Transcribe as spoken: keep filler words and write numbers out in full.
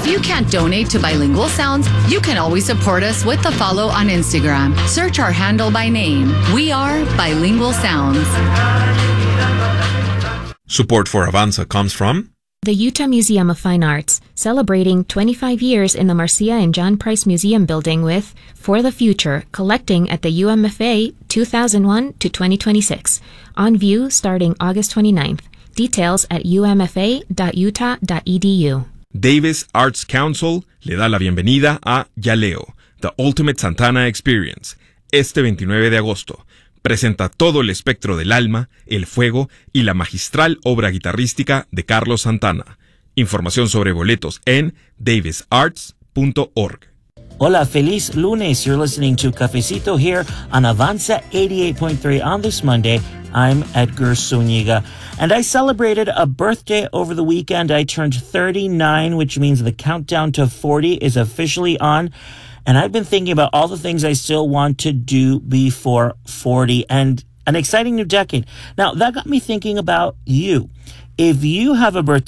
you can't donate to Bilingual Sounds, you can always support us with a follow on Instagram. Search our handle by name. We are Bilingual Sounds. Support for Avanza comes from the Utah Museum of Fine Arts, celebrating twenty-five years in the Marcia and John Price Museum building with For the Future, collecting at the U M F A two thousand one to twenty twenty-six. On view starting August twenty-ninth. Details at u m f a dot utah dot e d u. Davis Arts Council le da la bienvenida a Yaleo, The Ultimate Santana Experience, este veintinueve de agosto. Presenta todo el espectro del alma, el fuego y la magistral obra guitarrística de Carlos Santana. Información sobre boletos en davis arts punto org. Hola, feliz lunes. You're listening to Cafecito here on Avanza eighty-eight point three. On this Monday, I'm Edgar Zuniga, and I celebrated a birthday over the weekend. I turned thirty-nine, which means the countdown to forty is officially on. And I've been thinking about all the things I still want to do before forty and an exciting new decade. Now, that got me thinking about you. If you have a birthday